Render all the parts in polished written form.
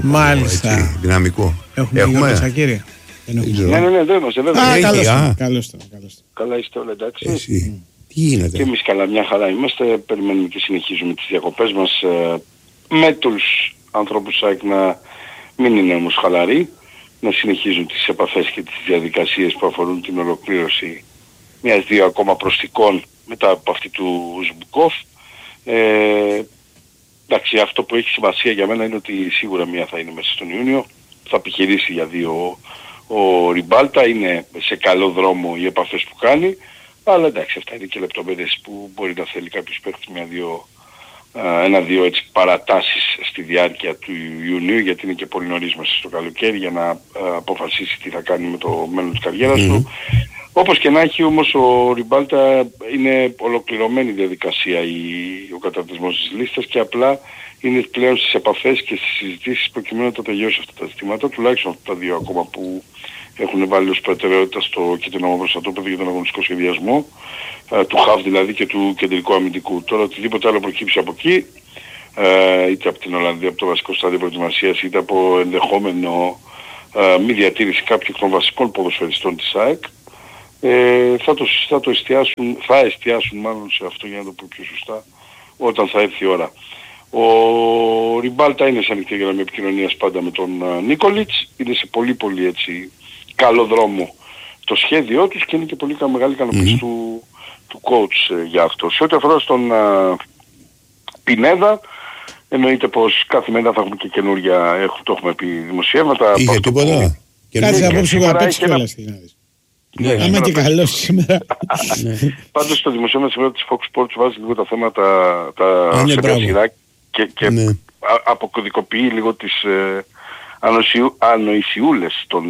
Μάλιστα. Έτσι, δυναμικό. Έχουμε Σακύρη. Ναι, εδώ είμαστε. Καλώς το. Καλά είστε όλα, εντάξει. Εσύ. Τι γίνεται? Και εμείς καλά, μια χαρά είμαστε. Περιμένουμε και συνεχίζουμε τις διακοπές μας με τους ανθρώπους ΣΑΕΚ να μην είναι όμως χαλαροί, να συνεχίζουν τις επαφές και τις διαδικασίες που αφορούν την ολοκλήρωση μιας-δύο ακόμα προσθηκών μετά από αυτή του Ζμπουκόφ. Εντάξει, αυτό που έχει σημασία για μένα είναι ότι σίγουρα μία θα είναι μέσα στον Ιούνιο, θα επιχειρήσει για 2 ο Ριμπάλτα, είναι σε καλό δρόμο οι επαφές που κάνει, αλλά εντάξει, αυτά είναι και λεπτομέρειες που μπορεί να θέλει κάποιος παίκτης ένα-δύο έτσι παρατάσεις στη διάρκεια του Ιουνίου, γιατί είναι και πολύ νωρίς μέσα στο καλοκαίρι για να αποφασίσει τι θα κάνει με το μέλλον της καριέρας του. Όπως και να έχει όμως ο Ριμπάλτα είναι ολοκληρωμένη διαδικασία ο καταρτισμός της λίστας και απλά είναι πλέον στις επαφές και στις συζητήσεις προκειμένου να τα τελειώσει αυτά τα ζητήματα, τουλάχιστον αυτά τα 2 ακόμα που έχουν βάλει ως προτεραιότητα στο κίτρινο προστατόπεδο για τον αγωνιστικό σχεδιασμό, του ΧΑΒ δηλαδή και του κεντρικού αμυντικού. Τώρα οτιδήποτε άλλο προκύψει από εκεί, είτε από την Ολλανδία, από το βασικό στάδιο προετοιμασίας, είτε από ενδεχόμενο μη διατήρηση κάποιων των βασικών ποδοσφαιριστών της ΑΕΚ, θα εστιάσουν μάλλον σε αυτό, για να το πω πιο σωστά, όταν θα έρθει η ώρα. Ο Ριμπάλτα είναι σε ανοιχτή γραμμή επικοινωνίας πάντα με τον Νίκολιτς, είναι σε πολύ πολύ έτσι καλό δρόμο το σχέδιό τους και είναι και πολύ μεγάλη ικανοποίηση του coach για αυτό. Σε ό,τι αφορά στον Πινέδα, εννοείται πως κάθε μέρα θα έχουμε και καινούργια, το έχουμε πει, δημοσιεύματα. Είχε τίποτα? Κάτσε απόψε που απέξεις κιόλας. Άμα και καλός σήμερα. Πάντως το δημοσίευμα σήμερα της Fox Sports βάζει λίγο τα θέματα σε μια σειρά και αποκωδικοποιεί λίγο τις ανοησιούλες των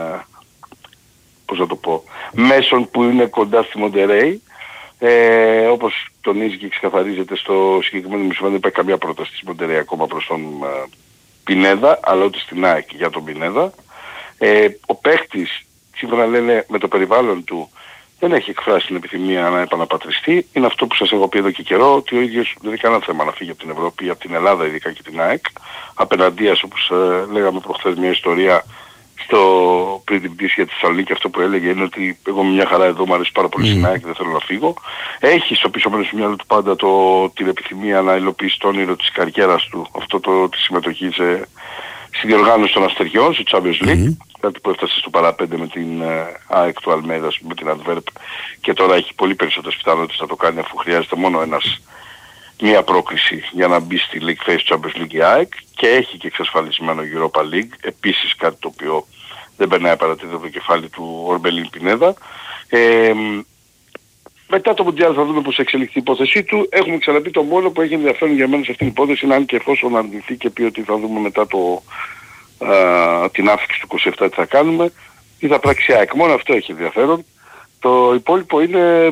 μέσων που είναι κοντά στη Μοντερέι. Όπως τονίζει και ξεκαθαρίζεται στο συγκεκριμένο δημοσίευμα, δεν υπάρχει καμία πρόταση της Μοντερέι ακόμα προς τον Πινέδα, αλλά ούτε στην ΑΕΚ για τον Πινέδα. Ο παίκτης, σύμφωνα λένε με το περιβάλλον του, δεν έχει εκφράσει την επιθυμία να επαναπατριστεί. Είναι αυτό που σας έχω πει εδώ και καιρό, ότι ο ίδιος δεν έχει κανένα θέμα να φύγει από την Ευρώπη, από την Ελλάδα ειδικά και την ΑΕΚ. Απέναντίας, όπως λέγαμε προχθές μια ιστορία πριν την πτήση για τη Θεσσαλονίκη, αυτό που έλεγε είναι ότι εγώ με μια χαρά εδώ μου αρέσει πάρα πολύ στην ΑΕΚ και δεν θέλω να φύγω. Έχει στο πίσω μέρος του μυαλού του πάντα την επιθυμία να υλοποιήσει το όνειρο της καριέρας του, αυτό τη συμμετοχή στη διοργάνωση των αστεριών, στο Champions League, κάτι που έφτασε στο παραπέντε με την ΑΕΚ του Αλμέδα, με την Αντβέρπ, και τώρα έχει πολύ περισσότερες πιθανότητες να το κάνει, αφού χρειάζεται μόνο μία πρόκριση για να μπει στη League Phase Champions League η ΑΕΚ, και έχει και εξασφαλισμένο Europa League, επίσης κάτι το οποίο δεν περνάει παρατηρητό το κεφάλι του Ορμπελίν Πινέδα. Μετά το Μουντιάλ θα δούμε πώς εξελιχθεί η υπόθεσή του. Έχουμε ξαναπεί, το μόνο που έχει ενδιαφέρον για μένα σε αυτήν την υπόθεση είναι αν και εφόσον αρνηθεί και πει ότι θα δούμε μετά την άφηξη του 27 τι θα κάνουμε, τι θα πράξει η ΑΕΚ. Μόνο αυτό έχει ενδιαφέρον. Το υπόλοιπο είναι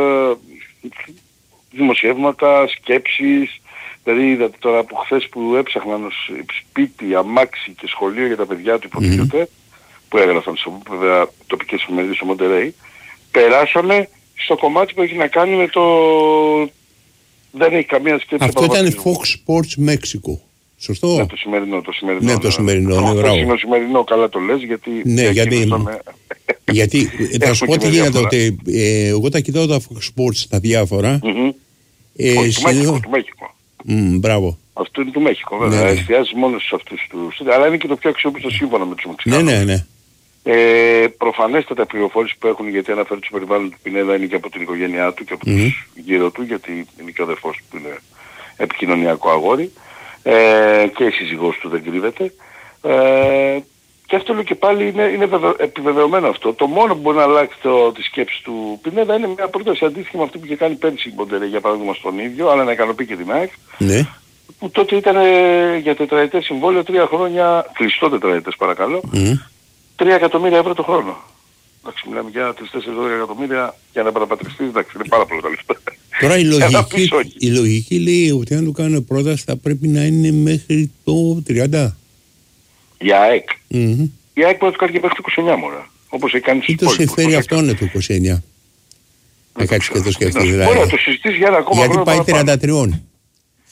δημοσιεύματα, σκέψεις. Δηλαδή είδατε τώρα από χθες που έψαχναν σπίτι, αμάξι και σχολείο για τα παιδιά του, υποτίθεται, που έγραφαν βέβαια τοπικές εφημερίδες στο Μοντερέι, περάσαμε στο κομμάτι που έχει να κάνει με το... Δεν έχει καμία σκέψη. Αυτό ήταν Fox Sports Mexico. Σωστό? Ναι, το σημερινό. Ναι, το σημερινό. Αυτό είναι το σημερινό, καλά το λες, γιατί... Ναι, γιατί θα σου πω τι γίνεται, ότι εγώ τα κοιτάω τα Fox Sports τα διάφορα. Του Μέχικο. Μπράβο. Αυτό είναι του Μέχικο, βέβαια. Εστιάζει μόνο στους αυτούς τους... Αλλά είναι και το πιο αξιόπιστο σύμφωνα με τους Μεξικάνους. Ναι. Προφανέστατα πληροφόρηση που έχουν, γιατί αναφέρει το περιβάλλον του Πινέδα, είναι και από την οικογένειά του και από τους γύρω του, γιατί είναι και ο αδερφός του που είναι επικοινωνιακό αγόρι, και η σύζυγός του δεν κρύβεται. Και αυτό λέω και πάλι είναι επιβεβαιωμένο αυτό. Το μόνο που μπορεί να αλλάξει τη σκέψη του Πινέδα είναι μια πρόταση αντίστοιχη με αυτή που είχε κάνει πέρυσι η Μοντερέι, για παράδειγμα, στον ίδιο, αλλά να ικανοποιεί και την ΑΕΚ. Ναι. Που τότε ήταν για τετραετές συμβόλαιο 3 χρόνια, κλειστό τετραετές παρακαλώ, 3 εκατομμύρια ευρώ το χρόνο. Εντάξει, μιλάμε για 3-4 εκατομμύρια για να παραπατριστείς, εντάξει, είναι πάρα πολλά τα λεφτά. Τώρα η λογική λέει ότι αν του κάνουν πρόταση θα πρέπει να είναι μέχρι το 30. Για ΑΕΚ. Η ΑΕΚ μπορεί να του κάνει και μέχρι το 29 μόρα. Όπως έχει κάνει στους υπόλοιπους. Τι το συμφέρει αυτό είναι το 29. Να κάτσεις και το σκέφτεσαι δηλαδή. Μπορεί να το συζητήσεις για ένα ακόμα χρόνο. Γιατί πάει 33.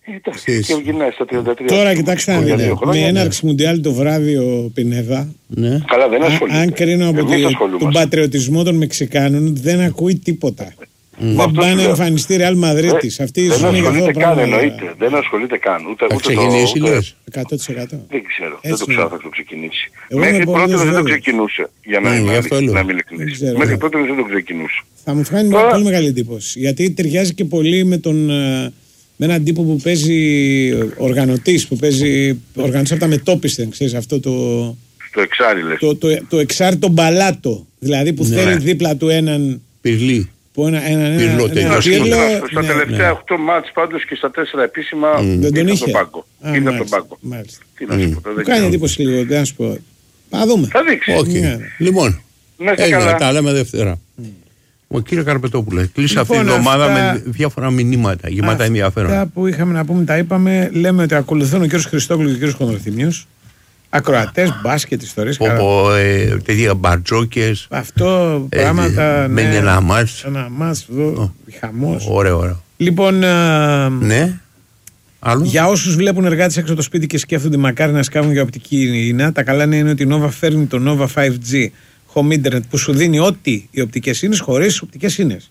Και γυρνάει στα 33. Τώρα κοιτάξτε να δείτε. Με έναρξη Μουντιάλ το βράδυ ο Πινέδα. Ναι. Καλά, δεν ασχολείται. Αν κρίνω από τον πατριωτισμό των Μεξικάνων, δεν ακούει τίποτα. Δεν πάνε να εμφανιστεί Ρεάλ Μαδρίτης. Δεν ασχολείται καν, εννοείται. Δεν ασχολείται καν. Θα ξεκινήσει, λες. 100%. Δεν ξέρω. Δεν το ξέρω θα το ξεκινήσει. Εγώ Μέχρι πρώτη δεν το βέβαιος. ξεκινούσε. Για να είμαι ειλικρινής. Μέχρι πρώτη δεν το ξεκινούσε. Θα μου κάνει μια πολύ μεγάλη εντύπωση. Γιατί ταιριάζει και πολύ με με έναν τύπο που παίζει οργανωτής, που παίζει οργανωτής από τα μετόπισθεν, ξέρεις, αυτό το εξάρι λες. Το εξάρι τον παλάτο, δηλαδή που θέλει δίπλα του έναν Πυρλί. Πυρλό. Στα τελευταία 8 μάτς πάντως και στα 4 επίσημα δεν τον είχε. Είναι από τον πάγκο. Τι να σου πω, μου κάνει εντύπωση λίγο, δεν να σου πω. Θα δούμε. Θα δείξει. Όχι. Λοιπόν, τα λέμε Δευτέρα. Ο κύριε Καρπετόπουλε, κλείσε αυτή την εβδομάδα με διάφορα μηνύματα γεμάτα ενδιαφέρον. Αυτά που είχαμε να πούμε τα είπαμε. Λέμε ότι ακολουθούν ο κύριος Χριστόγλου και ο κύριος Κονδροθυμίος. Ακροατές, μπάσκετ, ιστορίες. Τέτοια μπαρτζόκες. Αυτό πράγματα. Μένει ένα μάτς. Ένα μάτς εδώ. Χαμός. Ωραία. Λοιπόν. Ναι. Για όσους βλέπουν εργάτες έξω από το σπίτι και σκέφτονται μακάρι να σκάβουν για οπτική ίνα, τα καλά είναι ότι η Nova φέρνει το Nova 5G Home Internet που σου δίνει ό,τι οι οπτικές ίνες χωρίς οπτικές ίνες.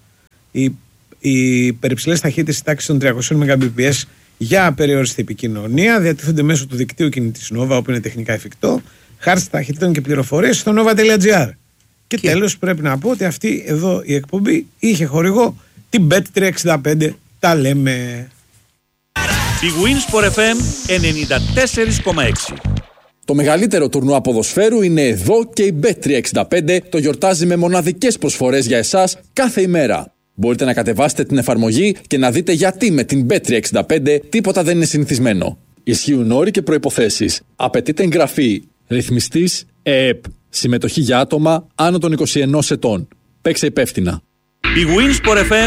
Οι περιψηλές ταχύτητες τάξης των 300 Mbps για απεριόριστη επικοινωνία διατίθενται μέσω του δικτύου κινητής Nova, όπου είναι τεχνικά εφικτό, χάρη ταχυτήτων και πληροφορίες στο nova.gr. Και τέλος πρέπει να πω ότι αυτή εδώ η εκπομπή είχε χορηγό την Bet365. Τα λέμε. Η Winsport FM 94,6. Το μεγαλύτερο τουρνουά ποδοσφαίρου είναι εδώ και η Bet365 το γιορτάζει με μοναδικές προσφορές για εσάς κάθε ημέρα. Μπορείτε να κατεβάσετε την εφαρμογή και να δείτε γιατί με την Bet365 τίποτα δεν είναι συνηθισμένο. Ισχύουν όροι και προϋποθέσεις. Απαιτείται εγγραφή. Ρυθμιστής ΕΕΠ. Συμμετοχή για άτομα άνω των 21 ετών. Παίξε υπεύθυνα. Η Winsport FM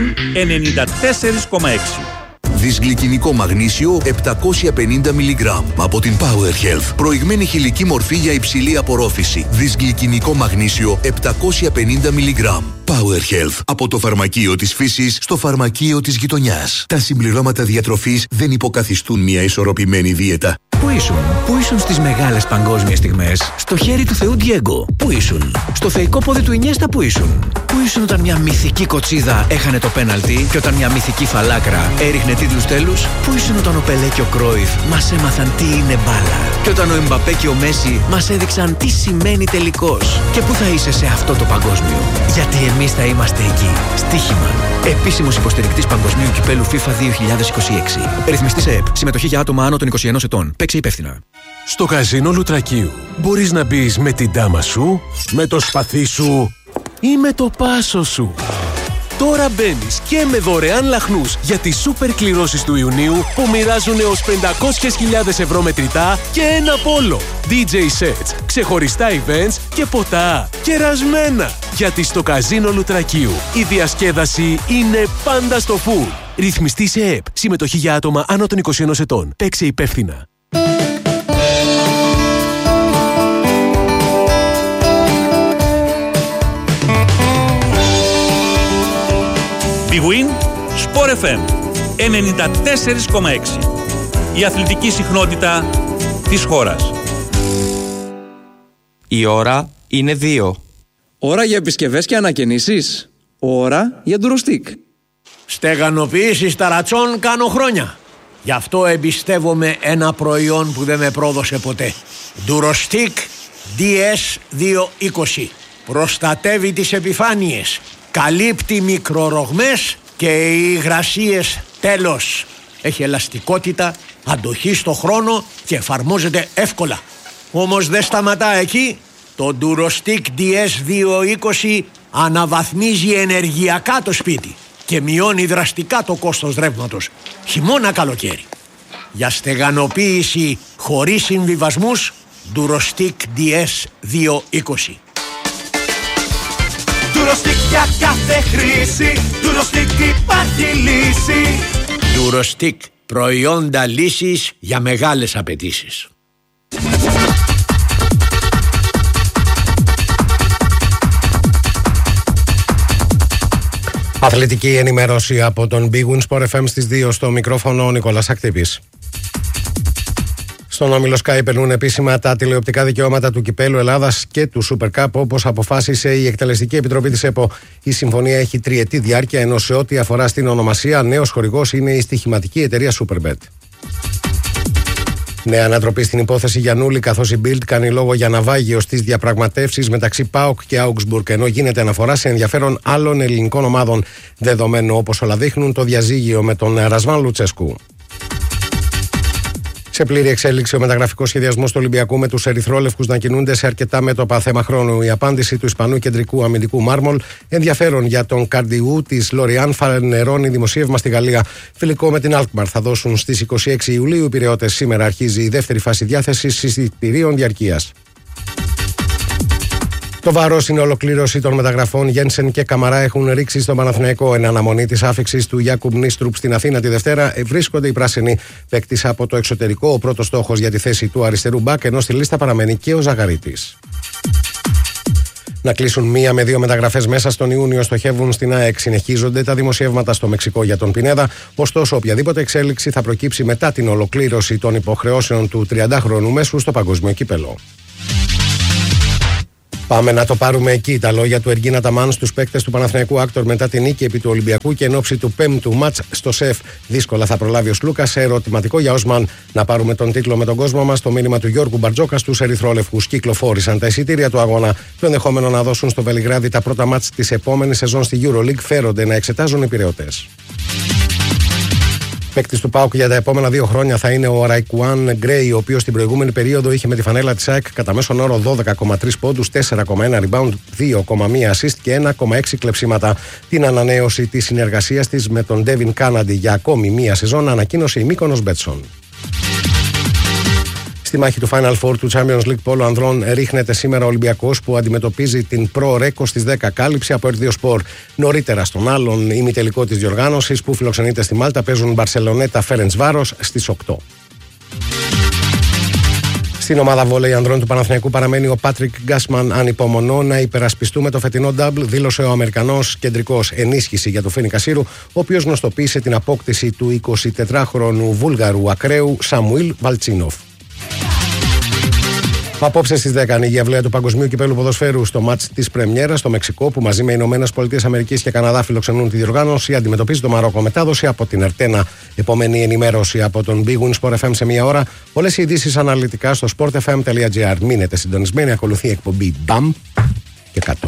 94,6. Δυσγλυκινικό μαγνήσιο 750 mg από την Power Health. Προηγμένη χηλική μορφή για υψηλή απορρόφηση. Δυσγλυκινικό μαγνήσιο 750 mg. Power Health. Από το φαρμακείο της φύσης στο φαρμακείο της γειτονιάς. Τα συμπληρώματα διατροφής δεν υποκαθιστούν μια ισορροπημένη δίαιτα. Πού ήσουν στις μεγάλες παγκόσμιες στιγμές? Στο χέρι του Θεού Ντιέγκο. Πού ήσουν? Στο θεϊκό πόδι του Ινιέστα. Πού ήσουν? Πού ήσουν όταν μια μυθική κοτσίδα έχανε το πέναλτι και όταν μια μυθική φαλάκρα έριχνε τίτλους τέλους? Πού ήσουν όταν ο Πελέ και ο Κρόιφ μας έμαθαν τι είναι μπάλα και όταν ο Εμπαπέ και ο Μέση μας έδειξαν τι σημαίνει τελικός? Και πού θα είσαι σε αυτό το παγκόσμιο? Γιατί εμείς θα είμαστε εκεί. Στοίχημα. Επίσημος υποστηρικτής Παγκοσμίου Κυπέλου FIFA 2026. Ρυθμιστής ΕΕΠ. Συμμετοχή για άτομα άνω των 21 ετών. Παίξε υπεύθυνα. Στο καζίνο Λουτρακίου μπορείς να μπεις με την τάμα σου, με το σπαθί σου ή με το πάσο σου. Τώρα μπαίνεις και με δωρεάν λαχνούς για τις σούπερ κληρώσεις του Ιουνίου που μοιράζουν έως 500.000 ευρώ μετρητά και ένα πόλο. DJ sets, ξεχωριστά events και ποτά κερασμένα. Γιατί στο καζίνο Λουτρακίου η διασκέδαση είναι πάντα στο full. Ρυθμιστή σε ΕΕΠ. Συμμετοχή για άτομα άνω των 21 ετών. Παίξε υπεύθυνα. Big Win Sport FM 94,6. Η αθλητική συχνότητα της χώρας. Η ώρα είναι 2. Ώρα για επισκευές και ανακαινήσεις. Ώρα για ντουροστίκ. Στεγανοποιήσεις ταρατσών κάνω χρόνια. Γι' αυτό εμπιστεύομαι ένα προϊόν που δεν με πρόδωσε ποτέ. Durostic DS220. Προστατεύει τις επιφάνειες. Καλύπτει μικρορογμές και υγρασίες τέλος. Έχει ελαστικότητα, αντοχή στο χρόνο και εφαρμόζεται εύκολα. Όμως δεν σταματά εκεί. Το Durostic DS220 αναβαθμίζει ενεργειακά το σπίτι και μειώνει δραστικά το κόστος ρεύματος, χειμώνα καλοκαίρι. Για στεγανοποίηση χωρίς συμβιβασμούς, Durostic DS220. Durostic για κάθε χρήση, Durostic υπάρχει λύση. Durostic, προϊόντα λύσης για μεγάλες απαιτήσεις. Αθλητική ενημέρωση από τον Big Win Sport FM στις 2, στο μικρόφωνο ο Νικόλας Ακτύπης. Στον όμιλο Sky περνούν επίσημα τα τηλεοπτικά δικαιώματα του Κυπέλλου Ελλάδας και του Super Cup, όπως αποφάσισε η Εκτελεστική Επιτροπή της ΕΠΟ. Η συμφωνία έχει τριετή διάρκεια, ενώ σε ό,τι αφορά στην ονομασία, νέος χορηγός είναι η στοιχηματική εταιρεία Superbet. Νέα ανατροπή στην υπόθεση Γιαννούλη, καθώς η Bild κάνει λόγο για ναυάγιο στις διαπραγματεύσεις μεταξύ ΠΑΟΚ και Augsburg, ενώ γίνεται αναφορά σε ενδιαφέρον άλλων ελληνικών ομάδων, δεδομένου όπως όλα δείχνουν το διαζύγιο με τον Ρασβάν Λουτσέσκου. Σε πλήρη εξέλιξη ο μεταγραφικός σχεδιασμός του Ολυμπιακού, με τους ερυθρόλευκους να κινούνται σε αρκετά μέτωπα θέμα χρόνου. Η απάντηση του Ισπανού κεντρικού αμυντικού Μάρμολ, ενδιαφέρον για τον Καρντιού της Λοριάν, φανερώνει δημοσίευμα στη Γαλλία. Φιλικό με την Αλκμαρ θα δώσουν στις 26 Ιουλίου οι Πειραιώτες. Σήμερα αρχίζει η δεύτερη φάση διάθεσης εισιτηρίων διαρκείας. Το βάρος είναι ολοκλήρωση των μεταγραφών. Γένσεν και Καμαρά έχουν ρίξει στον Παναθηναϊκό. Εν αναμονή της άφιξης του Γιάκουμ Νίστρουπ στην Αθήνα τη Δευτέρα, βρίσκονται οι πράσινοι. Παίκτης από το εξωτερικό, ο πρώτος στόχος για τη θέση του αριστερού μπακ, ενώ στη λίστα παραμένει και ο Ζαγαρίτης. Να κλείσουν 1 με 2 μεταγραφές μέσα στον Ιούνιο στοχεύουν στην ΑΕΚ. Συνεχίζονται τα δημοσιεύματα στο Μεξικό για τον Πινέδα. Ωστόσο, οποιαδήποτε εξέλιξη θα προκύψει μετά την ολοκλήρωση των υποχρεώσεων του 30χρονου μέσου στο παγκόσμιο κύπελο. Πάμε να το πάρουμε εκεί. Τα λόγια του Εργίνα Ταμάν στους παίκτες του Παναθηναϊκού Άκτορ μετά την νίκη επί του Ολυμπιακού και εν ώψη του 5ου μάτς στο ΣΕΦ. Δύσκολα θα προλάβει ο Σλούκας. Σε ερωτηματικό για Όσμαν. Να πάρουμε τον τίτλο με τον κόσμο μας. Το μήνυμα του Γιώργου Μπαρτζόκα στους ερυθρόλευκους. Κυκλοφόρησαν τα εισιτήρια του αγώνα. Το ενδεχόμενο να δώσουν στο Βελιγράδι τα πρώτα μάτς της επόμενης σεζόν στη EuroLeague φέρονται να εξετάζουν οι Πειραιώτες. Παίκτης του ΠΑΟΚ για τα επόμενα 2 χρόνια θα είναι ο Ραϊκουάν Γκρέι, ο οποίος στην προηγούμενη περίοδο είχε με τη φανέλα της ΑΕΚ κατά μέσον όρο 12,3 πόντους, 4,1 rebound, 2,1 assist και 1,6 κλεψίματα. Την ανανέωση της συνεργασίας της με τον Ντέβιν Κάναντι για ακόμη μία σεζόν ανακοίνωσε η Μύκονος Μπέτσον. Στη μάχη του Final Four του Champions League Πόλο Ανδρών ρίχνεται σήμερα ο Ολυμπιακός, που αντιμετωπίζει την Pro Ρέκο στις 10. Κάλυψη από Ερδίο Σπορ. Νωρίτερα στον άλλον ημιτελικό της διοργάνωσης που φιλοξενείται στη Μάλτα παίζουν Μπαρσελονέτα Φέρεντσβάρος στις 8. Στην ομάδα βόλεϊ ανδρών του Παναθηναϊκού παραμένει ο Πάτρικ Γκάσμαν. Ανυπομονώ να υπερασπιστούμε το φετινό double, δήλωσε ο Αμερικανός κεντρικός. Ενίσχυση για το Φένικα Σύρου, ο οποίος γνωστοποίησε την απόκτηση του 24χρονου Βούλγαρου ακραίου Σαμουίλ Βαλτσίνοφ. Απόψε στις 10 ανοίγει η αυλαία του Παγκοσμίου Κυπέλλου Ποδοσφαίρου στο μάτς της Πρεμιέρας στο Μεξικό, που μαζί με Ηνωμένες Πολιτείες Αμερικής και Καναδά φιλοξενούν τη διοργάνωση. Αντιμετωπίζει το Μαρόκο. Μετάδοση από την Ερτένα. Επόμενη ενημέρωση από τον Big Win Sport FM σε 1 ώρα. Όλες οι ειδήσεις αναλυτικά στο sportfm.gr. Μείνετε συντονισμένοι. Ακολουθεί η εκπομπή BAM και 100.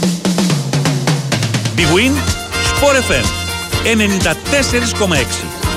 Big Win Sport FM 94,6.